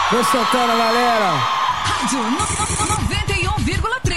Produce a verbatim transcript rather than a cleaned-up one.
Vem soltando, galera. Rádio noventa e um vírgula três.